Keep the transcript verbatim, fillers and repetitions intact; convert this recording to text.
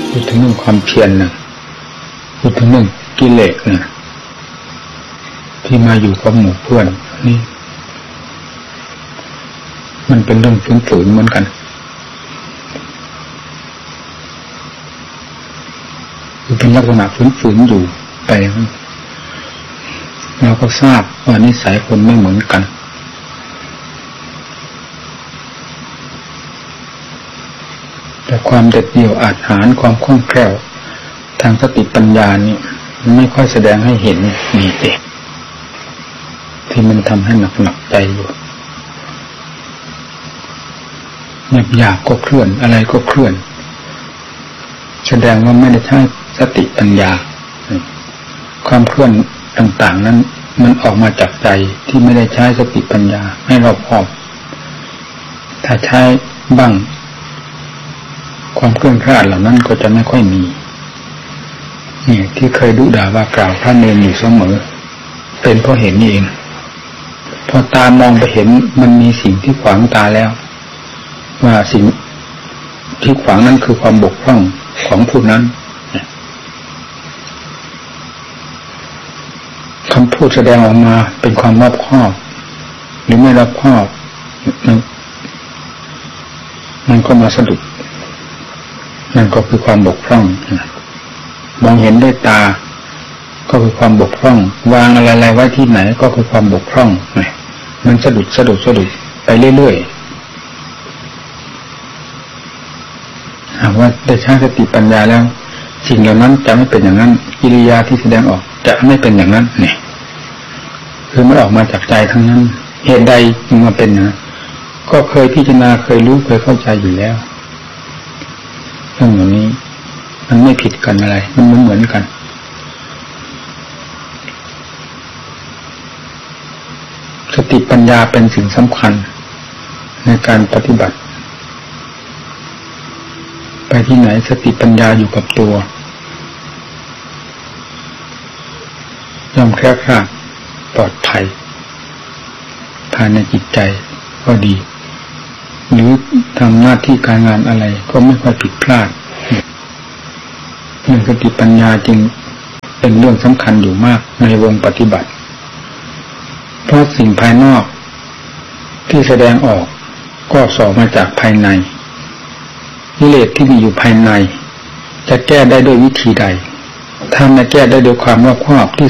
พูดถึงเรื่องความเพียรนะพูดถึงเรื่องกิเลสนะที่มาอยู่กับหมู่เพื่อนนี่มันเป็นเรื่องฝืนๆเหมือนกันเป็นลักษณะฝืนๆอยู่ไปเราก็ทราบว่านิสัยคนไม่เหมือนกันแต่ความเด็ดเดี่ยวอาจหาญความคล่องแคล่วทางสติปัญญานี่ไม่ค่อยแสดงให้เห็นมีเองที่มันทำให้หนักๆใจอยู่หยาบๆก็เคลื่อนอะไรก็เคลื่อนแสดงว่าไม่ได้ใช้สติปัญญาความเคลื่อนต่างๆนั้นมันออกมาจากใจที่ไม่ได้ใช้สติปัญญาให้รอบคอบถ้าใช้บ้างความเคลื่อนคลาดเหล่านั้นก็จะไม่ค่อยมีนี่ที่เคยดุด่าว่ากล่าวพระเนรอยู่เสมอเป็นเพราะเห็นนี่เองพอตามองไปเห็นมันมีสิ่งที่ขวางตาแล้วว่าสิ่งที่ขวางนั้นคือความบกพร่องของผู้นั้นคำพูดแสดงออกมาเป็นความรอบคอบหรือไม่รอบคอบมันก็มาสะดุดนั่นก็คือความบกพร่องมองเห็นด้วยตาก็คือความบกพร่องวางอะไรๆไว้ที่ไหนก็คือความบกพร่องมันสะดุดสะดุดสะดุดไปเรื่อยๆหากว่าได้ใช้สติปัญญาแล้วสิ่งเหล่านั้นจะไม่เป็นอย่างนั้นกิริยาที่แสดงออกจะไม่เป็นอย่างนั้นเนี่ยคือมันออกมาจากใจทั้งนั้นเหตุใดจึงมาเป็นนะก็เคยพิจารณาเคยรู้เคยเข้าใจอยู่แล้วเรื่องอย่างนี้มันไม่ผิดกันอะไรมันเหมือนเหมือนกันสติปัญญาเป็นสิ่งสำคัญในการปฏิบัติไปที่ไหนสติปัญญาอยู่กับตัวย่อมแคล้วคลาดปลอดภัยภายในจิตใจก็ดีหรือทำหน้าที่การงานอะไรก็ไม่ค่อยผิดพลาดเรื่องสติปัญญาจึงเป็นเรื่องสำคัญอยู่มากในวงปฏิบัติเพราะสิ่งภายนอกที่แสดงออกก็สอบมาจากภายในกิเลสที่มีอยู่ภายในจะแก้ได้ด้วยวิธีใดถ้าไม่แก้ได้โดยความรอบคอบที่